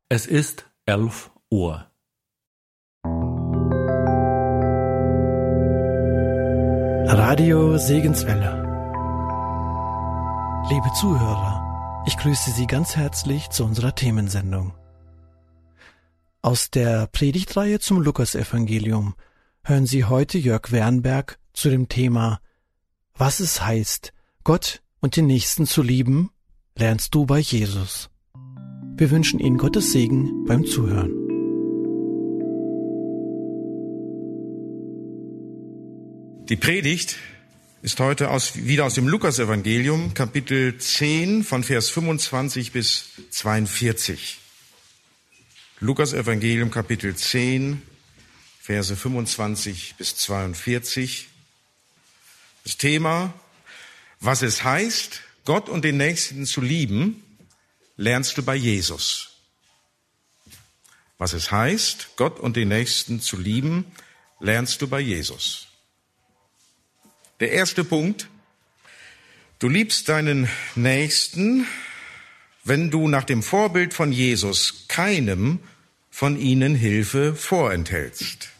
Es ist 11 Uhr. Radio Segenswelle. Liebe Zuhörer, ich grüße Sie ganz herzlich zu unserer Themensendung. Aus der Predigtreihe zum Lukasevangelium hören Sie heute Jörg Wernberg zu dem Thema Was es heißt, Gott und den Nächsten zu lieben, lernst du bei Jesus. Wir wünschen Ihnen Gottes Segen beim Zuhören. Die Predigt ist heute wieder aus dem Lukasevangelium, Kapitel 10, von Vers 25 bis 42. Lukasevangelium, Kapitel 10, Verse 25 bis 42. Das Thema, was es heißt, Gott und den Nächsten zu lieben, lernst du bei Jesus. Was es heißt, Gott und den Nächsten zu lieben, lernst du bei Jesus. Der erste Punkt: Du liebst deinen Nächsten, wenn du nach dem Vorbild von Jesus keinem von ihnen Hilfe vorenthältst.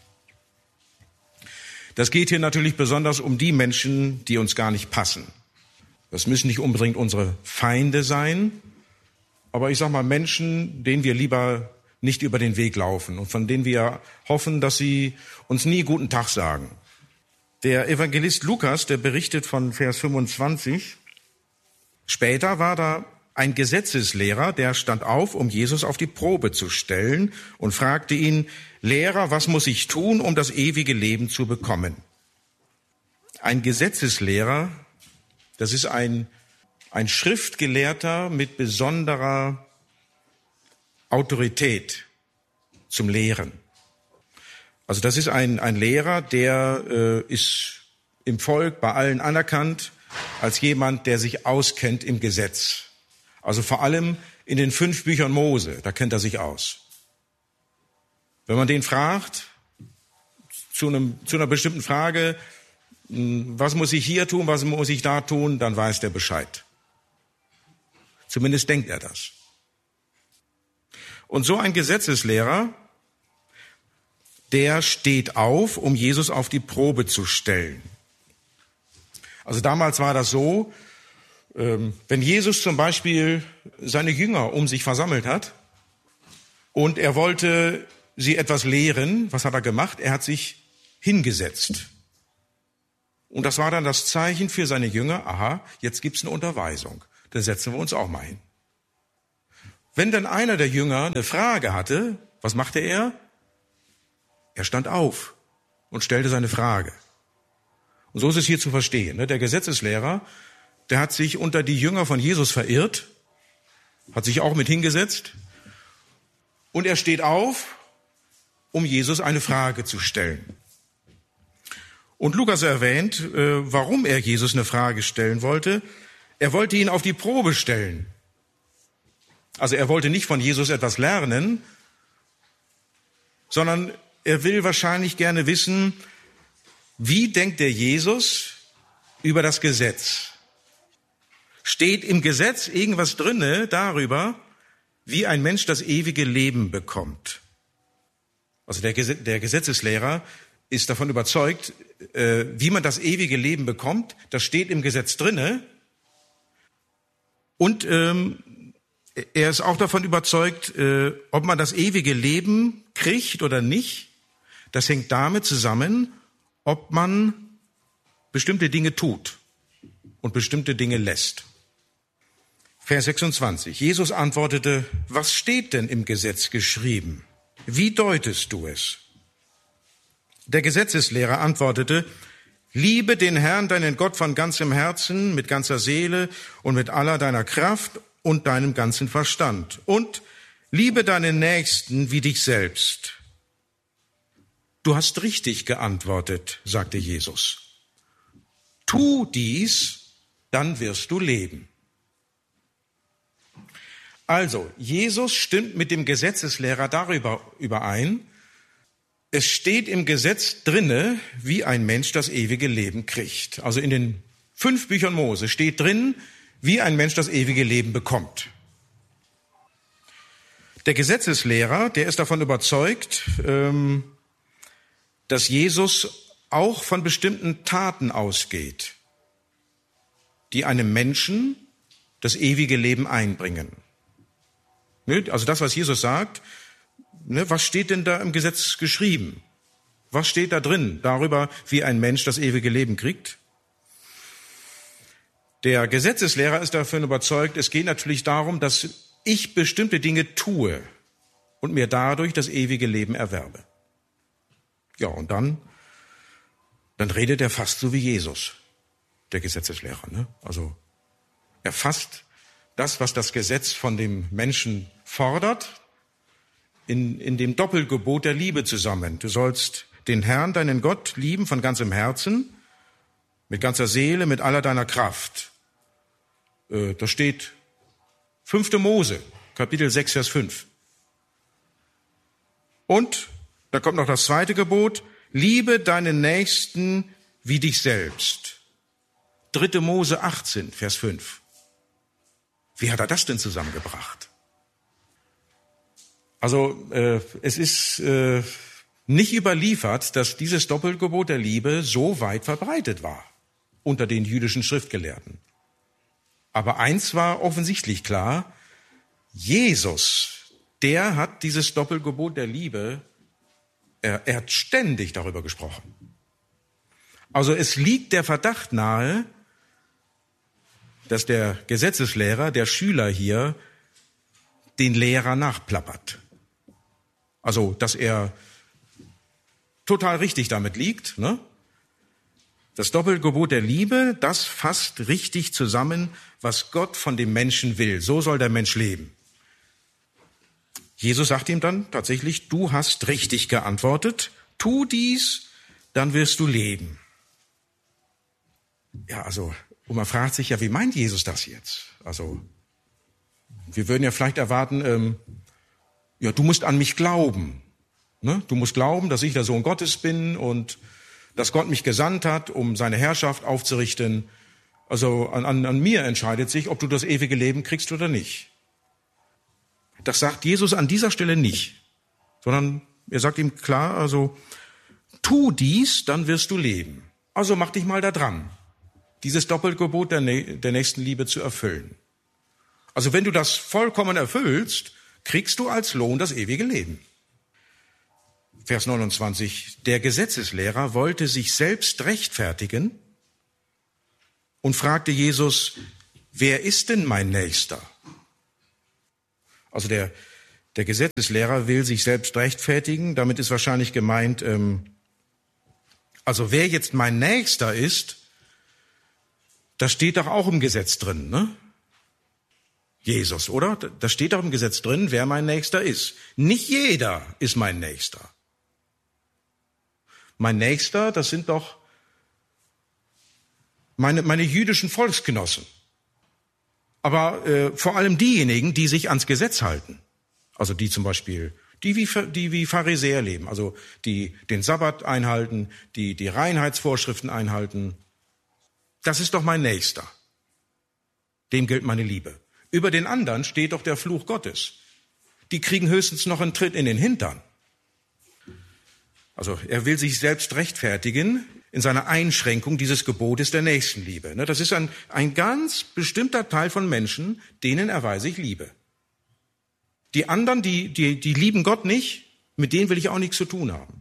Das geht hier natürlich besonders um die Menschen, die uns gar nicht passen. Das müssen nicht unbedingt unsere Feinde sein, aber ich sag mal Menschen, denen wir lieber nicht über den Weg laufen und von denen wir hoffen, dass sie uns nie guten Tag sagen. Der Evangelist Lukas, der berichtet von Vers 25, später war da ein Gesetzeslehrer, der stand auf, um Jesus auf die Probe zu stellen und fragte ihn, Lehrer, was muss ich tun, um das ewige Leben zu bekommen? Ein Gesetzeslehrer, das ist ein Schriftgelehrter mit besonderer Autorität zum Lehren. Also das ist ein Lehrer, der ist im Volk bei allen anerkannt als jemand, der sich auskennt im Gesetz. Also vor allem in den 5 Büchern Mose, da kennt er sich aus. Wenn man den fragt, zu einer bestimmten Frage, was muss ich hier tun, was muss ich da tun, dann weiß der Bescheid. Zumindest denkt er das. Und so ein Gesetzeslehrer, der steht auf, um Jesus auf die Probe zu stellen. Also damals war das so, wenn Jesus zum Beispiel seine Jünger um sich versammelt hat und er wollte sie etwas lehren, was hat er gemacht? Er hat sich hingesetzt. Und das war dann das Zeichen für seine Jünger, aha, jetzt gibt's eine Unterweisung, dann setzen wir uns auch mal hin. Wenn dann einer der Jünger eine Frage hatte, was machte er? Er stand auf und stellte seine Frage. Und so ist es hier zu verstehen. Der Gesetzeslehrer, der hat sich unter die Jünger von Jesus verirrt, hat sich auch mit hingesetzt und er steht auf, um Jesus eine Frage zu stellen. Und Lukas erwähnt, warum er Jesus eine Frage stellen wollte. Er wollte ihn auf die Probe stellen. Also er wollte nicht von Jesus etwas lernen, sondern er will wahrscheinlich gerne wissen, wie denkt der Jesus über das Gesetz? Steht im Gesetz irgendwas drinne darüber, wie ein Mensch das ewige Leben bekommt? Also der Gesetzeslehrer ist davon überzeugt, wie man das ewige Leben bekommt. Das steht im Gesetz drinne. Und er ist auch davon überzeugt, ob man das ewige Leben kriegt oder nicht. Das hängt damit zusammen, ob man bestimmte Dinge tut und bestimmte Dinge lässt. Vers 26. Jesus antwortete, was steht denn im Gesetz geschrieben? Wie deutest du es? Der Gesetzeslehrer antwortete, liebe den Herrn, deinen Gott von ganzem Herzen, mit ganzer Seele und mit aller deiner Kraft und deinem ganzen Verstand. Und liebe deinen Nächsten wie dich selbst. Du hast richtig geantwortet, sagte Jesus. Tu dies, dann wirst du leben. Also, Jesus stimmt mit dem Gesetzeslehrer darüber überein, es steht im Gesetz drinne, wie ein Mensch das ewige Leben kriegt. Also in den 5 Büchern Mose steht drin, wie ein Mensch das ewige Leben bekommt. Der Gesetzeslehrer, der ist davon überzeugt, dass Jesus auch von bestimmten Taten ausgeht, die einem Menschen das ewige Leben einbringen. Also das, was Jesus sagt, was steht denn da im Gesetz geschrieben? Was steht da drin darüber, wie ein Mensch das ewige Leben kriegt? Der Gesetzeslehrer ist davon überzeugt, es geht natürlich darum, dass ich bestimmte Dinge tue und mir dadurch das ewige Leben erwerbe. Ja, und dann redet er fast so wie Jesus, der Gesetzeslehrer. Also er fasst das, was das Gesetz von dem Menschen fordert, in dem Doppelgebot der Liebe zusammen. Du sollst den Herrn, deinen Gott, lieben von ganzem Herzen, mit ganzer Seele, mit aller deiner Kraft. Da steht 5. Mose, Kapitel 6, Vers 5. Und da kommt noch das zweite Gebot, liebe deinen Nächsten wie dich selbst. 3. Mose 18, Vers 5. Wie hat er das denn zusammengebracht? Also es ist nicht überliefert, dass dieses Doppelgebot der Liebe so weit verbreitet war unter den jüdischen Schriftgelehrten. Aber eins war offensichtlich klar, Jesus, der hat dieses Doppelgebot der Liebe, er hat ständig darüber gesprochen. Also es liegt der Verdacht nahe, dass der Gesetzeslehrer, der Schüler hier, den Lehrer nachplappert. Also, dass er total richtig damit liegt. Das Doppelgebot der Liebe, das fasst richtig zusammen, was Gott von dem Menschen will. So soll der Mensch leben. Jesus sagt ihm dann tatsächlich, du hast richtig geantwortet, tu dies, dann wirst du leben. Ja, also, und man fragt sich ja, wie meint Jesus das jetzt? Also, wir würden ja vielleicht erwarten, du musst an mich glauben. Du musst glauben, dass ich der Sohn Gottes bin und dass Gott mich gesandt hat, um seine Herrschaft aufzurichten. Also an mir entscheidet sich, ob du das ewige Leben kriegst oder nicht. Das sagt Jesus an dieser Stelle nicht, sondern er sagt ihm klar, also tu dies, dann wirst du leben. Also mach dich mal da dran, dieses Doppelgebot der Nächstenliebe zu erfüllen. Also wenn du das vollkommen erfüllst, kriegst du als Lohn das ewige Leben. Vers 29, der Gesetzeslehrer wollte sich selbst rechtfertigen und fragte Jesus, wer ist denn mein Nächster? Also der Gesetzeslehrer will sich selbst rechtfertigen, damit ist wahrscheinlich gemeint, also wer jetzt mein Nächster ist, das steht doch auch im Gesetz drin, ne? Jesus, oder? Da steht doch im Gesetz drin, wer mein Nächster ist. Nicht jeder ist mein Nächster. Mein Nächster, das sind doch meine jüdischen Volksgenossen. Aber vor allem diejenigen, die sich ans Gesetz halten. Also die zum Beispiel, die wie Pharisäer leben. Also die den Sabbat einhalten, die Reinheitsvorschriften einhalten. Das ist doch mein Nächster. Dem gilt meine Liebe. Über den anderen steht doch der Fluch Gottes. Die kriegen höchstens noch einen Tritt in den Hintern. Also er will sich selbst rechtfertigen in seiner Einschränkung dieses Gebotes der Nächstenliebe. Das ist ein ganz bestimmter Teil von Menschen, denen erweise ich Liebe. Die anderen, die lieben Gott nicht, mit denen will ich auch nichts zu tun haben.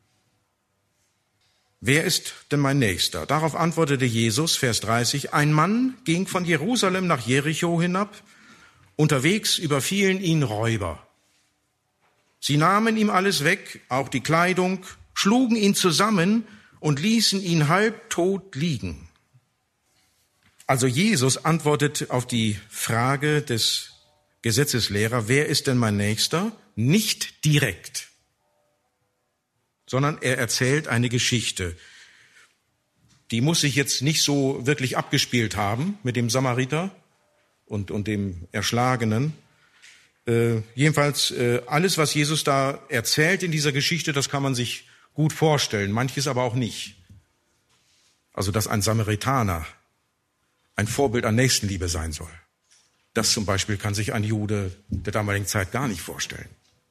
Wer ist denn mein Nächster? Darauf antwortete Jesus, Vers 30, ein Mann ging von Jerusalem nach Jericho hinab, unterwegs überfielen ihn Räuber. Sie nahmen ihm alles weg, auch die Kleidung, schlugen ihn zusammen und ließen ihn halbtot liegen. Also Jesus antwortet auf die Frage des Gesetzeslehrers, wer ist denn mein Nächster? Nicht direkt, sondern er erzählt eine Geschichte. Die muss sich jetzt nicht so wirklich abgespielt haben mit dem Samariter und dem Erschlagenen. Jedenfalls alles, was Jesus da erzählt in dieser Geschichte, das kann man sich gut vorstellen, manches aber auch nicht. Also, dass ein Samaritaner ein Vorbild an Nächstenliebe sein soll. Das zum Beispiel kann sich ein Jude der damaligen Zeit gar nicht vorstellen.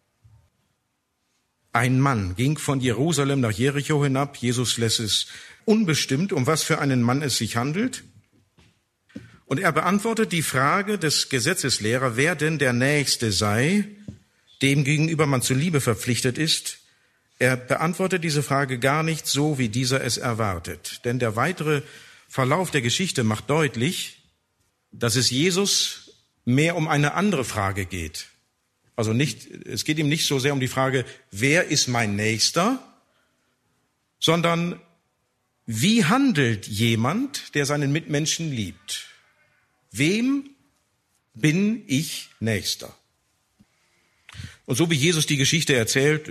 Ein Mann ging von Jerusalem nach Jericho hinab. Jesus lässt es unbestimmt, um was für einen Mann es sich handelt. Und er beantwortet die Frage des Gesetzeslehrers, wer denn der Nächste sei, dem gegenüber man zur Liebe verpflichtet ist. Er beantwortet diese Frage gar nicht so, wie dieser es erwartet. Denn der weitere Verlauf der Geschichte macht deutlich, dass es Jesus mehr um eine andere Frage geht. Also es geht ihm nicht so sehr um die Frage, wer ist mein Nächster, sondern wie handelt jemand, der seinen Mitmenschen liebt? Wem bin ich Nächster? Und so wie Jesus die Geschichte erzählt,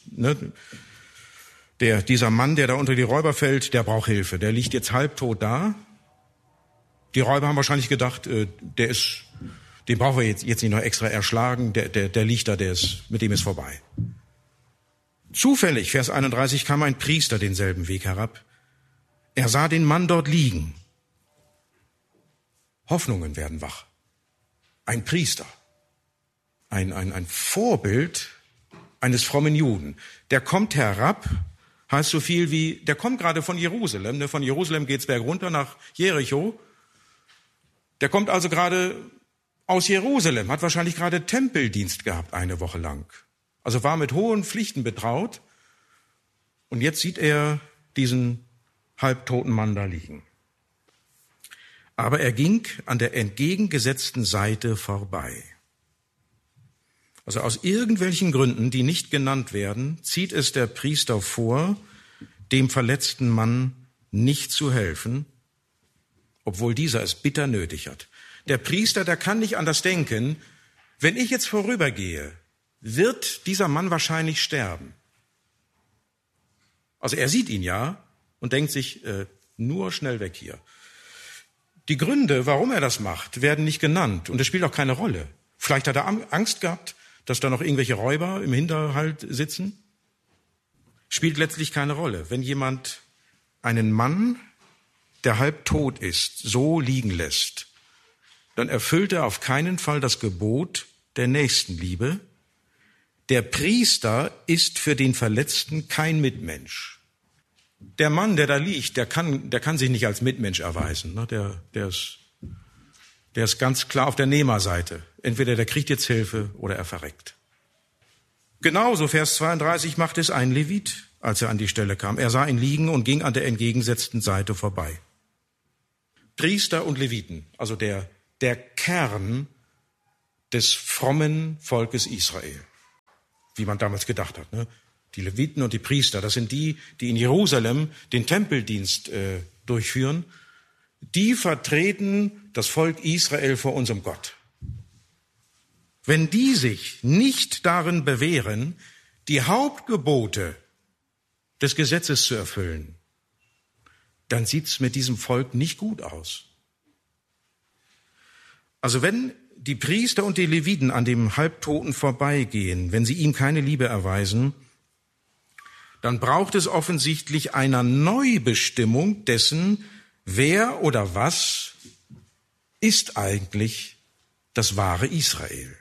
dieser Mann, der da unter die Räuber fällt, der braucht Hilfe. Der liegt jetzt halbtot da. Die Räuber haben wahrscheinlich gedacht, den brauchen wir jetzt nicht noch extra erschlagen. Der liegt da, mit dem ist vorbei. Zufällig, Vers 31, kam ein Priester denselben Weg herab. Er sah den Mann dort liegen. Hoffnungen werden wach. Ein Priester, ein Vorbild eines frommen Juden. Der kommt herab, heißt so viel wie, der kommt gerade von Jerusalem. Von Jerusalem geht's bergunter nach Jericho. Der kommt also gerade aus Jerusalem, hat wahrscheinlich gerade Tempeldienst gehabt eine Woche lang. Also war mit hohen Pflichten betraut. Und jetzt sieht er diesen halbtoten Mann da liegen. Aber er ging an der entgegengesetzten Seite vorbei. Also aus irgendwelchen Gründen, die nicht genannt werden, zieht es der Priester vor, dem verletzten Mann nicht zu helfen, obwohl dieser es bitter nötig hat. Der Priester, der kann nicht anders denken, wenn ich jetzt vorübergehe, wird dieser Mann wahrscheinlich sterben. Also er sieht ihn ja und denkt sich, nur schnell weg hier. Die Gründe, warum er das macht, werden nicht genannt und es spielt auch keine Rolle. Vielleicht hat er Angst gehabt, dass da noch irgendwelche Räuber im Hinterhalt sitzen. Spielt letztlich keine Rolle. Wenn jemand einen Mann, der halb tot ist, so liegen lässt, dann erfüllt er auf keinen Fall das Gebot der Nächstenliebe. Der Priester ist für den Verletzten kein Mitmensch. Der Mann, der da liegt, der kann sich nicht als Mitmensch erweisen. Der ist ganz klar auf der Nehmerseite. Entweder der kriegt jetzt Hilfe oder er verreckt. Genauso, Vers 32, macht es ein Levit, als er an die Stelle kam. Er sah ihn liegen und ging an der entgegengesetzten Seite vorbei. Priester und Leviten, also der Kern des frommen Volkes Israel, wie man damals gedacht hat. Die Leviten und die Priester, das sind die in Jerusalem den Tempeldienst durchführen. Die vertreten das Volk Israel vor unserem Gott. Wenn die sich nicht darin bewähren, die Hauptgebote des Gesetzes zu erfüllen, dann sieht's mit diesem Volk nicht gut aus. Also wenn die Priester und die Leviten an dem Halbtoten vorbeigehen, wenn sie ihm keine Liebe erweisen, dann braucht es offensichtlich einer Neubestimmung dessen, wer oder was ist eigentlich das wahre Israel.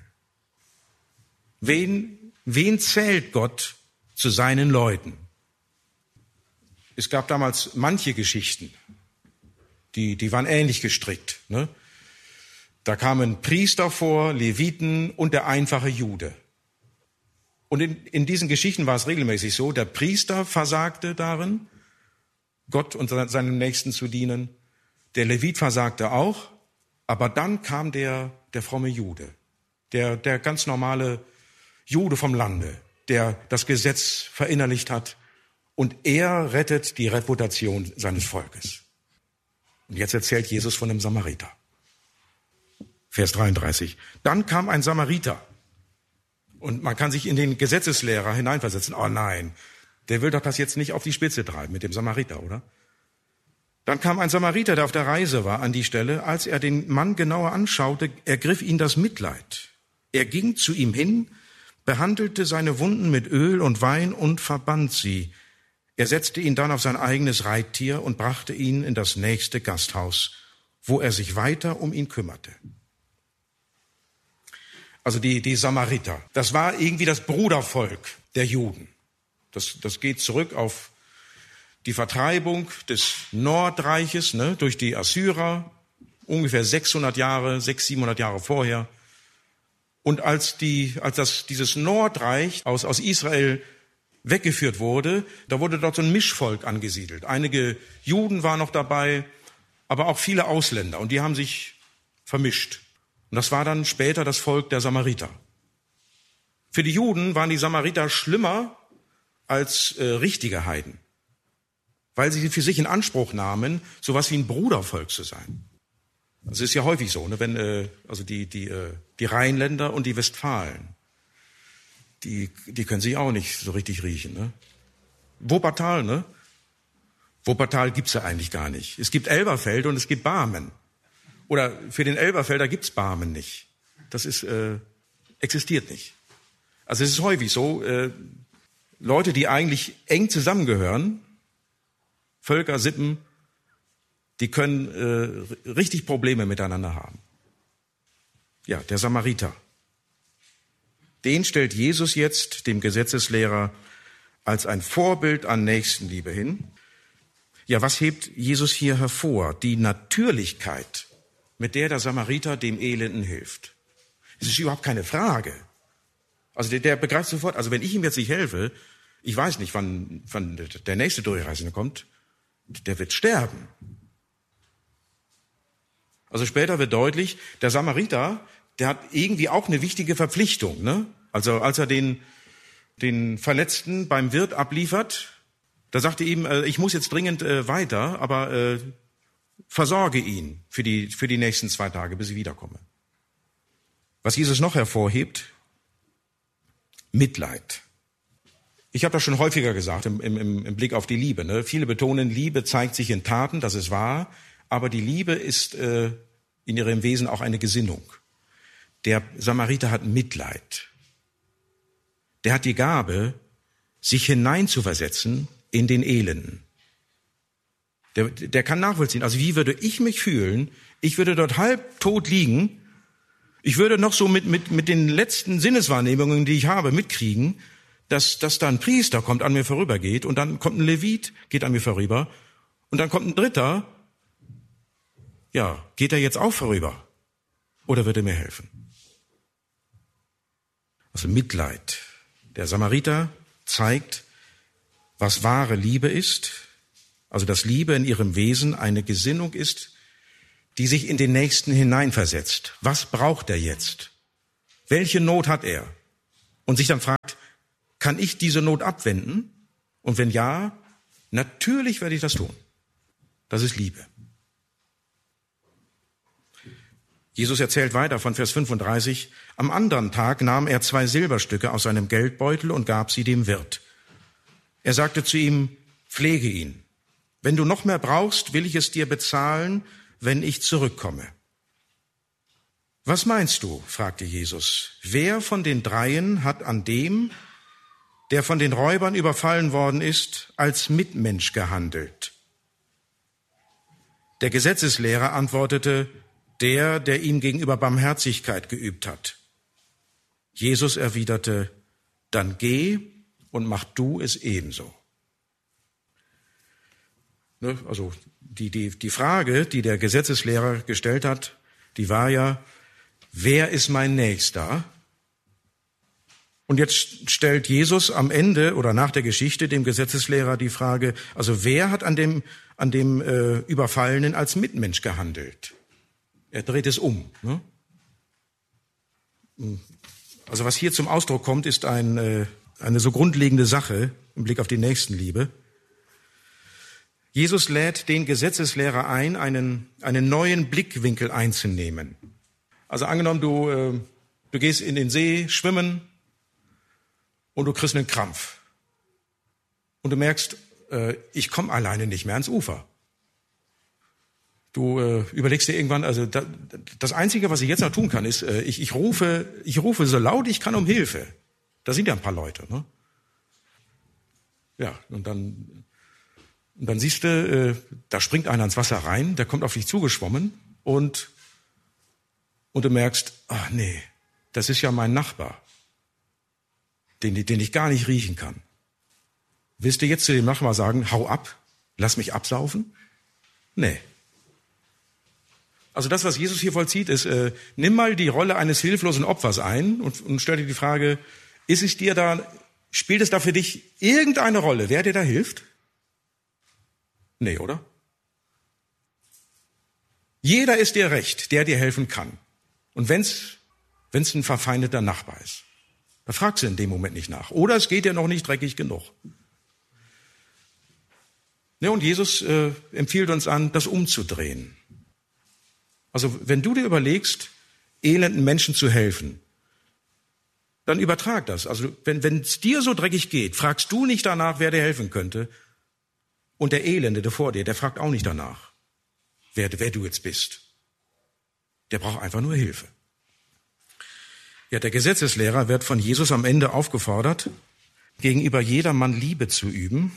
Wen zählt Gott zu seinen Leuten? Es gab damals manche Geschichten, die waren ähnlich gestrickt. Da kamen Priester vor, Leviten und der einfache Jude. Und in diesen Geschichten war es regelmäßig so, der Priester versagte darin, Gott und seinem Nächsten zu dienen. Der Levit versagte auch, aber dann kam der fromme Jude, der ganz normale Jude vom Lande, der das Gesetz verinnerlicht hat und er rettet die Reputation seines Volkes. Und jetzt erzählt Jesus von einem Samariter. Vers 33. Dann kam ein Samariter. Und man kann sich in den Gesetzeslehrer hineinversetzen. Oh nein, der will doch das jetzt nicht auf die Spitze treiben mit dem Samariter, oder? Dann kam ein Samariter, der auf der Reise war, an die Stelle. Als er den Mann genauer anschaute, ergriff ihn das Mitleid. Er ging zu ihm hin, behandelte seine Wunden mit Öl und Wein und verband sie. Er setzte ihn dann auf sein eigenes Reittier und brachte ihn in das nächste Gasthaus, wo er sich weiter um ihn kümmerte. Also die Samariter. Das war irgendwie das Brudervolk der Juden. Das geht zurück auf die Vertreibung des Nordreiches, durch die Assyrer, ungefähr 600 Jahre, 700 Jahre vorher. Und als dieses Nordreich aus Israel weggeführt wurde, da wurde dort so ein Mischvolk angesiedelt. Einige Juden waren noch dabei, aber auch viele Ausländer. Und die haben sich vermischt. Und das war dann später das Volk der Samariter. Für die Juden waren die Samariter schlimmer als richtige Heiden, weil sie für sich in Anspruch nahmen, sowas wie ein Brudervolk zu sein. Das ist ja häufig so, wenn die Rheinländer und die Westfalen, die können sich auch nicht so richtig riechen. Wuppertal, Wuppertal gibt's ja eigentlich gar nicht. Es gibt Elberfeld und es gibt Barmen. Oder für den Elberfelder gibt's Barmen nicht. Das existiert nicht. Also es ist häufig so, Leute, die eigentlich eng zusammengehören, Völker, Sippen, die können richtig Probleme miteinander haben. Ja, der Samariter. Den stellt Jesus jetzt dem Gesetzeslehrer als ein Vorbild an Nächstenliebe hin. Ja, was hebt Jesus hier hervor? Die Natürlichkeit, mit der Samariter dem Elenden hilft. Es ist überhaupt keine Frage. Also der begreift sofort, also wenn ich ihm jetzt nicht helfe, ich weiß nicht, wann der nächste Durchreisende kommt, der wird sterben. Also später wird deutlich, der Samariter, der hat irgendwie auch eine wichtige Verpflichtung. Also als er den Verletzten beim Wirt abliefert, da sagt er ihm, ich muss jetzt dringend weiter, aber versorge ihn für die nächsten 2 Tage, bis ich wiederkomme. Was Jesus noch hervorhebt, Mitleid. Ich habe das schon häufiger gesagt im Blick auf die Liebe. Viele betonen, Liebe zeigt sich in Taten, das ist wahr, aber die Liebe ist in ihrem Wesen auch eine Gesinnung. Der Samariter hat Mitleid. Der hat die Gabe, sich hineinzuversetzen in den Elenden. Der kann nachvollziehen. Also wie würde ich mich fühlen? Ich würde dort halbtot liegen. Ich würde noch so mit den letzten Sinneswahrnehmungen, die ich habe, mitkriegen, dass da ein Priester kommt, an mir vorübergeht, und dann kommt ein Levit, geht an mir vorüber, und dann kommt ein Dritter. Ja, geht er jetzt auch vorüber? Oder wird er mir helfen? Also Mitleid. Der Samariter zeigt, was wahre Liebe ist. Also dass Liebe in ihrem Wesen eine Gesinnung ist, die sich in den Nächsten hineinversetzt. Was braucht er jetzt? Welche Not hat er? Und sich dann fragt, kann ich diese Not abwenden? Und wenn ja, natürlich werde ich das tun. Das ist Liebe. Jesus erzählt weiter von Vers 35, am anderen Tag nahm er 2 Silberstücke aus seinem Geldbeutel und gab sie dem Wirt. Er sagte zu ihm, pflege ihn. Wenn du noch mehr brauchst, will ich es dir bezahlen, wenn ich zurückkomme. Was meinst du? Fragte Jesus. Wer von den 3 hat an dem, der von den Räubern überfallen worden ist, als Mitmensch gehandelt? Der Gesetzeslehrer antwortete, der ihm gegenüber Barmherzigkeit geübt hat. Jesus erwiderte, dann geh und mach du es ebenso. Also die Frage, die der Gesetzeslehrer gestellt hat, die war ja, wer ist mein Nächster? Und jetzt stellt Jesus am Ende oder nach der Geschichte dem Gesetzeslehrer die Frage, also wer hat an dem Überfallenen als Mitmensch gehandelt? Er dreht es um. Also was hier zum Ausdruck kommt, ist eine so grundlegende Sache im Blick auf die Nächstenliebe. Jesus lädt den Gesetzeslehrer ein, einen neuen Blickwinkel einzunehmen. Also angenommen, du gehst in den See schwimmen und du kriegst einen Krampf. Und du merkst, ich komme alleine nicht mehr ans Ufer. Du überlegst dir irgendwann, also das Einzige, was ich jetzt noch tun kann, ist, ich rufe so laut ich kann um Hilfe. Da sind ja ein paar Leute. Ne? Ja, und dann siehst du, da springt einer ins Wasser rein, der kommt auf dich zugeschwommen und du merkst, ach nee, das ist ja mein Nachbar, den ich gar nicht riechen kann. Willst du jetzt zu dem Nachbar sagen, hau ab, lass mich absaufen? Nee. Also das, was Jesus hier vollzieht, ist, nimm mal die Rolle eines hilflosen Opfers ein und stell dir die Frage, spielt es da für dich irgendeine Rolle, wer dir da hilft? Nee, oder? Jeder ist dir recht, der dir helfen kann. Und wenn's ein verfeindeter Nachbar ist, da fragst du in dem Moment nicht nach. Oder es geht dir noch nicht dreckig genug. Ja, und Jesus empfiehlt uns an, das umzudrehen. Also wenn du dir überlegst, elenden Menschen zu helfen, dann übertrag das. Also wenn es dir so dreckig geht, fragst du nicht danach, wer dir helfen könnte. Und der Elende, der vor dir, der fragt auch nicht danach, wer du jetzt bist. Der braucht einfach nur Hilfe. Ja, der Gesetzeslehrer wird von Jesus am Ende aufgefordert, gegenüber jedermann Liebe zu üben.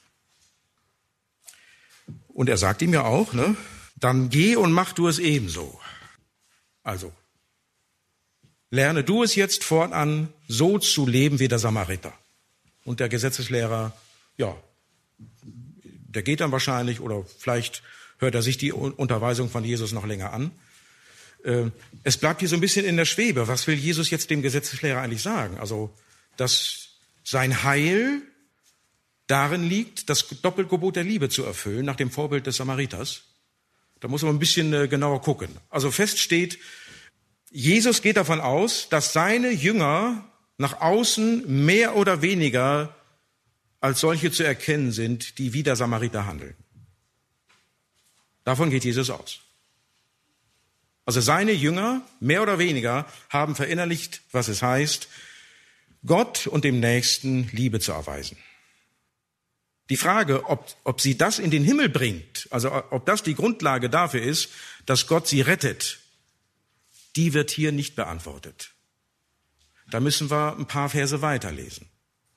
Und er sagt ihm ja auch, dann geh und mach du es ebenso. Also, lerne du es jetzt fortan, so zu leben wie der Samariter. Und der Gesetzeslehrer, ja, der geht dann wahrscheinlich, oder vielleicht hört er sich die Unterweisung von Jesus noch länger an. Es bleibt hier so ein bisschen in der Schwebe. Was will Jesus jetzt dem Gesetzeslehrer eigentlich sagen? Also, dass sein Heil darin liegt, das Doppelgebot der Liebe zu erfüllen, nach dem Vorbild des Samariters. Da muss man ein bisschen genauer gucken. Also fest steht, Jesus geht davon aus, dass seine Jünger nach außen mehr oder weniger als solche zu erkennen sind, die wie der Samariter handeln. Davon geht Jesus aus. Also seine Jünger, mehr oder weniger, haben verinnerlicht, was es heißt, Gott und dem Nächsten Liebe zu erweisen. Die Frage, ob sie das in den Himmel bringt, also ob das die Grundlage dafür ist, dass Gott sie rettet, die wird hier nicht beantwortet. Da müssen wir ein paar Verse weiterlesen.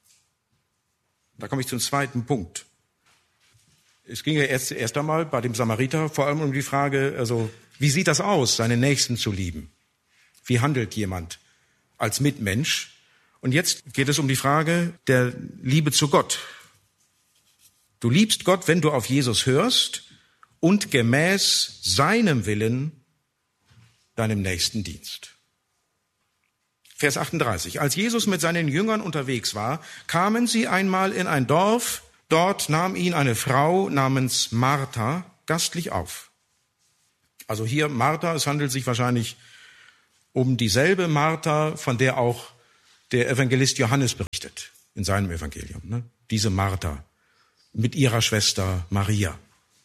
Da komme ich zum zweiten Punkt. Es ging ja erst einmal bei dem Samariter vor allem um die Frage, also wie sieht das aus, seinen Nächsten zu lieben? Wie handelt jemand als Mitmensch? Und jetzt geht es um die Frage der Liebe zu Gott. Du liebst Gott, wenn du auf Jesus hörst und gemäß seinem Willen deinem Nächsten dienst. Vers 38. Als Jesus mit seinen Jüngern unterwegs war, kamen sie einmal in ein Dorf. Dort nahm ihn eine Frau namens Martha gastlich auf. Also hier Martha, es handelt sich wahrscheinlich um dieselbe Martha, von der auch der Evangelist Johannes berichtet in seinem Evangelium. Ne? Diese Martha mit ihrer Schwester Maria.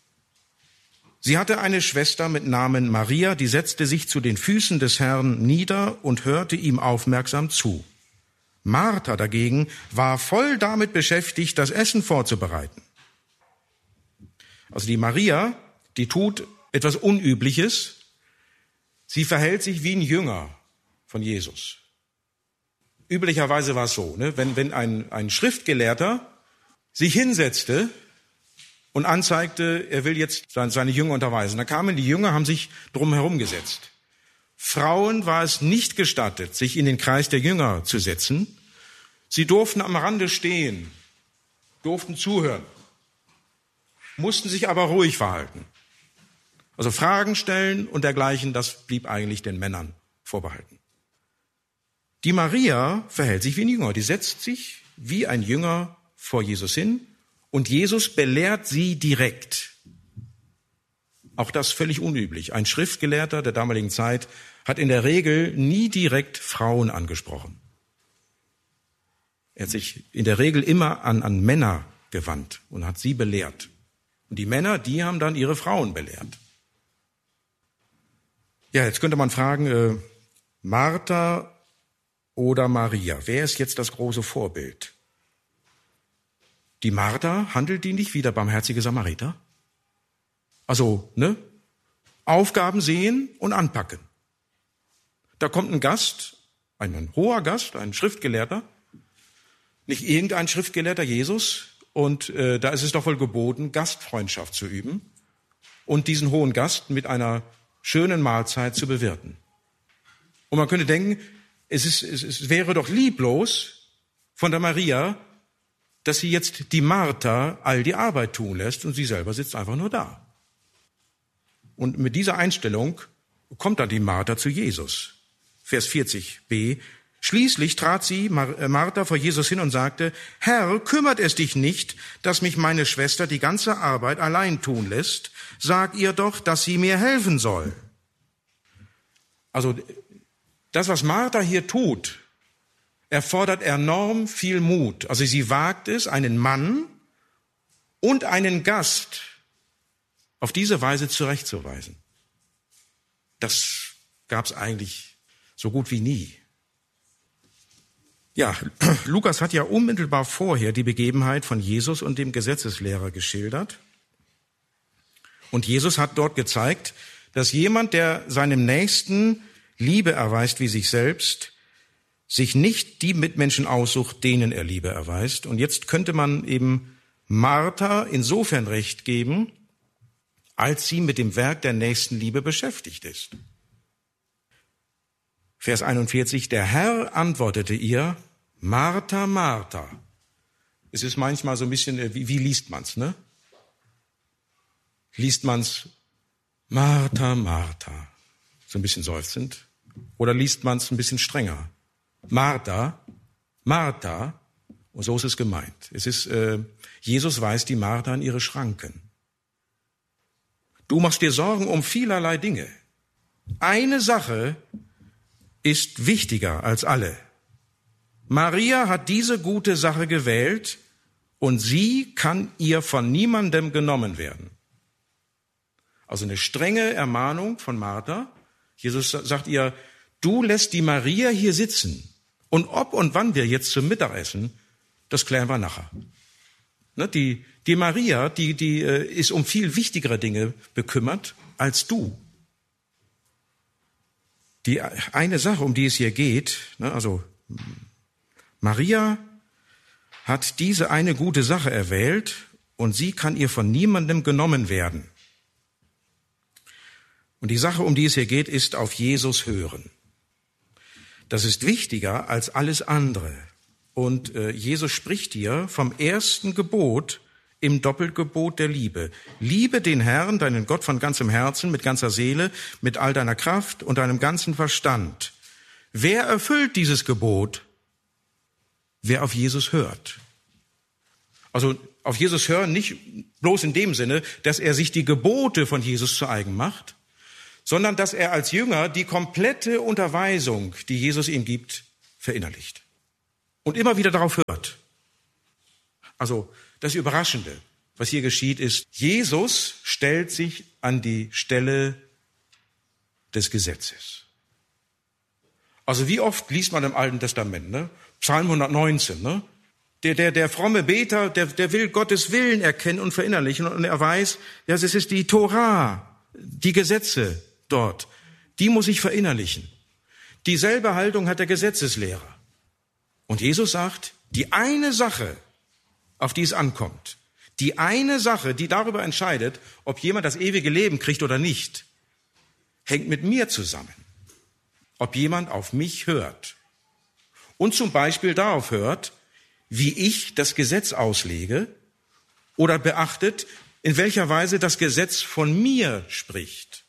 Sie hatte eine Schwester mit Namen Maria, die setzte sich zu den Füßen des Herrn nieder und hörte ihm aufmerksam zu. Martha dagegen war voll damit beschäftigt, das Essen vorzubereiten. Also die Maria, die tut etwas Unübliches. Sie verhält sich wie ein Jünger von Jesus. Üblicherweise war es so, wenn ein Schriftgelehrter sich hinsetzte und anzeigte, er will jetzt seine Jünger unterweisen. Da kamen die Jünger, haben sich drum herum gesetzt. Frauen war es nicht gestattet, sich in den Kreis der Jünger zu setzen. Sie durften am Rande stehen, durften zuhören, mussten sich aber ruhig verhalten. Also Fragen stellen und dergleichen, das blieb eigentlich den Männern vorbehalten. Die Maria verhält sich wie ein Jünger. Die setzt sich wie ein Jünger vor Jesus hin und Jesus belehrt sie direkt. Auch das völlig unüblich. Ein Schriftgelehrter der damaligen Zeit hat in der Regel nie direkt Frauen angesprochen. Er hat sich in der Regel immer an Männer gewandt und hat sie belehrt. Und die Männer, die haben dann ihre Frauen belehrt. Ja, jetzt könnte man fragen, Martha oder Maria, wer ist jetzt das große Vorbild? Die Martha, handelt die nicht wie der barmherzige Samariter? Also, Aufgaben sehen und anpacken. Da kommt ein Gast, ein hoher Gast, ein Schriftgelehrter, nicht irgendein Schriftgelehrter, Jesus, und da ist es doch wohl geboten, Gastfreundschaft zu üben und diesen hohen Gast mit einer schönen Mahlzeit zu bewirten. Und man könnte denken, es wäre doch lieblos von der Maria, dass sie jetzt die Martha all die Arbeit tun lässt und sie selber sitzt einfach nur da. Und mit dieser Einstellung kommt dann die Martha zu Jesus. Vers 40b. Schließlich trat sie, Martha, vor Jesus hin und sagte, Herr, kümmert es dich nicht, dass mich meine Schwester die ganze Arbeit allein tun lässt? Sag ihr doch, dass sie mir helfen soll. Also das, was Martha hier tut, erfordert enorm viel Mut. Also sie wagt es, einen Mann und einen Gast auf diese Weise zurechtzuweisen. Das gab es eigentlich so gut wie nie. Ja, Lukas hat ja unmittelbar vorher die Begebenheit von Jesus und dem Gesetzeslehrer geschildert. Und Jesus hat dort gezeigt, dass jemand, der seinem Nächsten Liebe erweist wie sich selbst, sich nicht die Mitmenschen aussucht, denen er Liebe erweist. Und jetzt könnte man eben Martha insofern recht geben, als sie mit dem Werk der Nächstenliebe beschäftigt ist. Vers 41, der Herr antwortete ihr, Martha, Martha. Es ist manchmal so ein bisschen, wie liest man's, ne? Liest man's Martha, Martha, so ein bisschen seufzend? Oder liest man's ein bisschen strenger? Martha, Martha, und so ist es gemeint. Es ist, Jesus weist die Martha an ihre Schranken. Du machst dir Sorgen um vielerlei Dinge. Eine Sache ist wichtiger als alle. Maria hat diese gute Sache gewählt und sie kann ihr von niemandem genommen werden. Also eine strenge Ermahnung von Martha. Jesus sagt ihr, du lässt die Maria hier sitzen und ob und wann wir jetzt zum Mittagessen, das klären wir nachher. Ne, die Maria, die ist um viel wichtigere Dinge bekümmert als du. Die eine Sache, um die es hier geht, also Maria hat diese eine gute Sache erwählt und sie kann ihr von niemandem genommen werden. Und die Sache, um die es hier geht, ist auf Jesus hören. Das ist wichtiger als alles andere. Und Jesus spricht hier vom ersten Gebot im Doppelgebot der Liebe. Liebe den Herrn, deinen Gott von ganzem Herzen, mit ganzer Seele, mit all deiner Kraft und deinem ganzen Verstand. Wer erfüllt dieses Gebot? Wer auf Jesus hört. Also auf Jesus hören nicht bloß in dem Sinne, dass er sich die Gebote von Jesus zu eigen macht, sondern dass er als Jünger die komplette Unterweisung, die Jesus ihm gibt, verinnerlicht. Und immer wieder darauf hört. Also das Überraschende, was hier geschieht, ist, Jesus stellt sich an die Stelle des Gesetzes. Also wie oft liest man im Alten Testament, ne? Psalm 119, ne? Der fromme Beter, der will Gottes Willen erkennen und verinnerlichen und er weiß, ja, es ist die Tora, die Gesetze dort, die muss ich verinnerlichen. Dieselbe Haltung hat der Gesetzeslehrer. Und Jesus sagt, die eine Sache, auf die es ankommt, die eine Sache, die darüber entscheidet, ob jemand das ewige Leben kriegt oder nicht, hängt mit mir zusammen. Ob jemand auf mich hört. Und zum Beispiel darauf hört, wie ich das Gesetz auslege oder beachtet, in welcher Weise das Gesetz von mir spricht.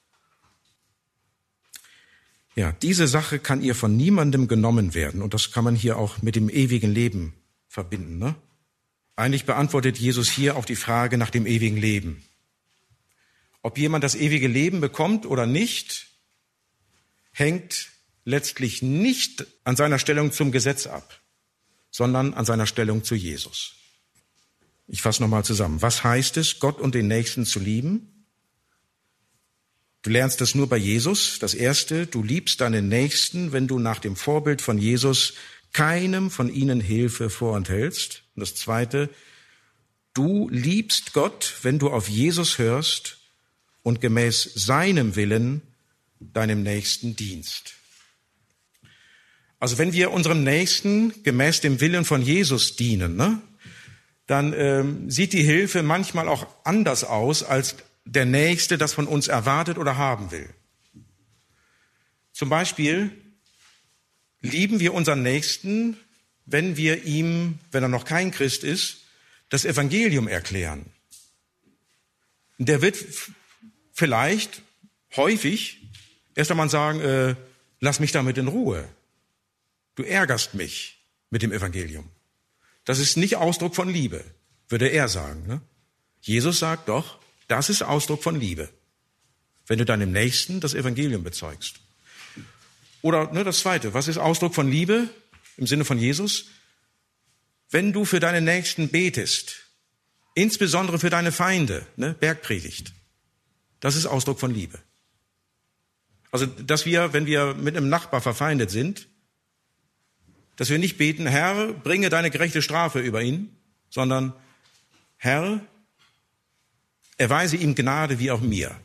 Ja, diese Sache kann ihr von niemandem genommen werden. Und das kann man hier auch mit dem ewigen Leben verbinden, ne? Eigentlich beantwortet Jesus hier auch die Frage nach dem ewigen Leben. Ob jemand das ewige Leben bekommt oder nicht, hängt letztlich nicht an seiner Stellung zum Gesetz ab, sondern an seiner Stellung zu Jesus. Ich fasse nochmal zusammen. Was heißt es, Gott und den Nächsten zu lieben? Du lernst das nur bei Jesus. Das Erste, du liebst deinen Nächsten, wenn du nach dem Vorbild von Jesus keinem von ihnen Hilfe vorenthältst. Und das Zweite, du liebst Gott, wenn du auf Jesus hörst und gemäß seinem Willen deinem Nächsten dienst. Also wenn wir unserem Nächsten gemäß dem Willen von Jesus dienen, ne, dann sieht die Hilfe manchmal auch anders aus, als der Nächste das von uns erwartet oder haben will. Zum Beispiel lieben wir unseren Nächsten, wenn wir ihm, wenn er noch kein Christ ist, das Evangelium erklären. Der wird vielleicht häufig erst einmal sagen, lass mich damit in Ruhe. Du ärgerst mich mit dem Evangelium. Das ist nicht Ausdruck von Liebe, würde er sagen. Ne? Jesus sagt doch, das ist Ausdruck von Liebe, wenn du deinem Nächsten das Evangelium bezeugst. Oder das Zweite, was ist Ausdruck von Liebe im Sinne von Jesus? Wenn du für deinen Nächsten betest, insbesondere für deine Feinde, Bergpredigt, das ist Ausdruck von Liebe. Also, dass wir, wenn wir mit einem Nachbar verfeindet sind, dass wir nicht beten, Herr, bringe deine gerechte Strafe über ihn, sondern Herr, erweise ihm Gnade wie auch mir.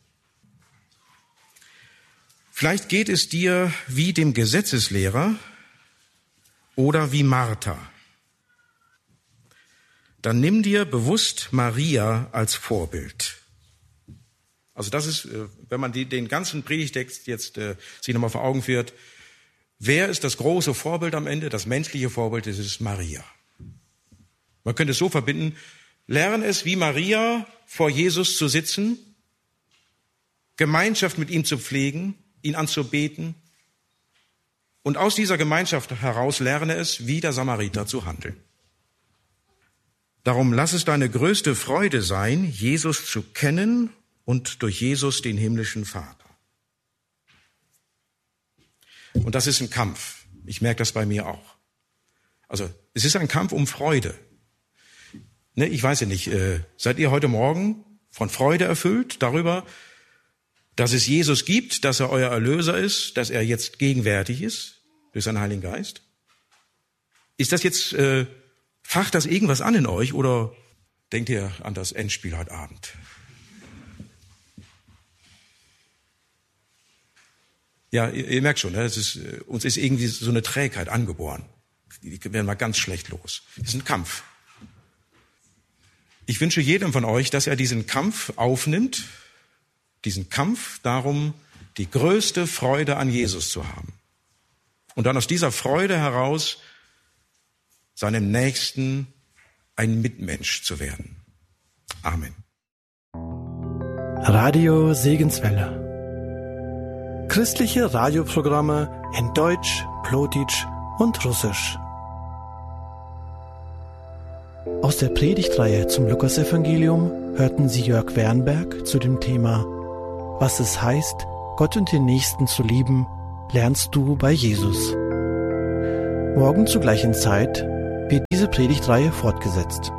Vielleicht geht es dir wie dem Gesetzeslehrer oder wie Martha. Dann nimm dir bewusst Maria als Vorbild. Also das ist, wenn man den ganzen Predigtext jetzt sich nochmal vor Augen führt, wer ist das große Vorbild am Ende? Das menschliche Vorbild, das ist Maria. Man könnte es so verbinden, lern es wie Maria vor Jesus zu sitzen, Gemeinschaft mit ihm zu pflegen, ihn anzubeten und aus dieser Gemeinschaft heraus lerne es, wie der Samariter zu handeln. Darum lass es deine größte Freude sein, Jesus zu kennen und durch Jesus den himmlischen Vater. Und das ist ein Kampf. Ich merke das bei mir auch. Also es ist ein Kampf um Freude. Ich weiß ja nicht, seid ihr heute Morgen von Freude erfüllt darüber, dass es Jesus gibt, dass er euer Erlöser ist, dass er jetzt gegenwärtig ist durch seinen Heiligen Geist? Ist das jetzt, facht das irgendwas an in euch oder denkt ihr an das Endspiel heute Abend? Ja, ihr merkt schon, uns ist irgendwie so eine Trägheit angeboren. Die werden mal ganz schlecht los. Es ist ein Kampf. Ich wünsche jedem von euch, dass er diesen Kampf aufnimmt, diesen Kampf darum, die größte Freude an Jesus zu haben. Und dann aus dieser Freude heraus seinem Nächsten ein Mitmensch zu werden. Amen. Radio Segenswelle. Christliche Radioprogramme in Deutsch, Plotitsch und Russisch. Aus der Predigtreihe zum Lukasevangelium hörten Sie Jörg Wernberg zu dem Thema Was es heißt, Gott und den Nächsten zu lieben, lernst du bei Jesus. Morgen zur gleichen Zeit wird diese Predigtreihe fortgesetzt.